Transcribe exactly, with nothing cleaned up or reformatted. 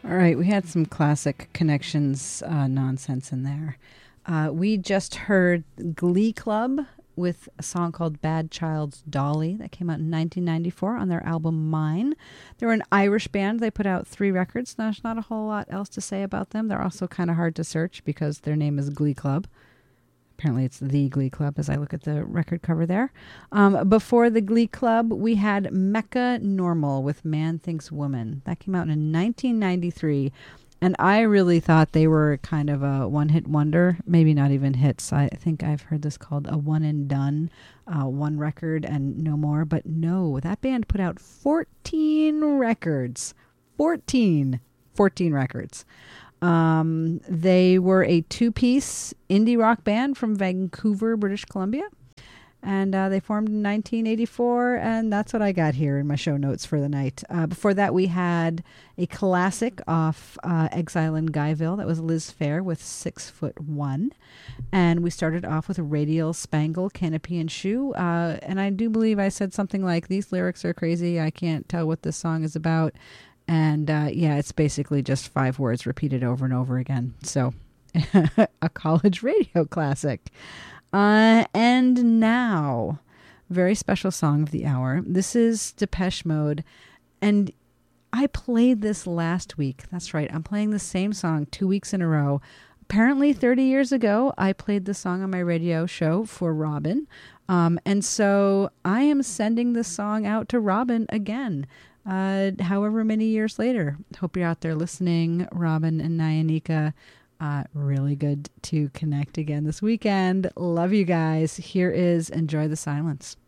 All right, we had some classic Connections uh, nonsense in there. Uh, we just heard Glee Club with a song called Bad Child's Dolly that came out in nineteen ninety-four on their album Mine. They were an Irish band. They put out three records. There's not a whole lot else to say about them. They're also kind of hard to search because their name is Glee Club. Apparently it's the Glee Club as I look at the record cover there. Um, before the Glee Club, we had Mecca Normal with Man Thinks Woman. That came out in nineteen ninety-three. And I really thought they were kind of a one-hit wonder. Maybe not even hits. I think I've heard this called a one and done, uh, one record and no more. But no, that band put out fourteen records. fourteen. fourteen records. Um, they were a two-piece indie rock band from Vancouver, British Columbia. And uh, they formed in nineteen eighty-four, and that's what I got here in my show notes for the night. Uh, before that, we had a classic off uh, Exile in Guyville. That was Liz Phair with Six Foot One. And we started off with Radial Spangle, Canopy and Shoe. Uh, and I do believe I said something like, these lyrics are crazy. I can't tell what this song is about. And uh, yeah, it's basically just five words repeated over and over again. So a college radio classic. Uh, and now, very special song of the hour. This is Depeche Mode. And I played this last week. That's right. I'm playing the same song two weeks in a row. Apparently thirty years ago, I played the song on my radio show for Robin. Um, and so I am sending this song out to Robin again. Uh, however many years later. Hope you're out there listening, Robin and Nyanika. Uh, really good to connect again this weekend. Love you guys. Here is Enjoy the Silence.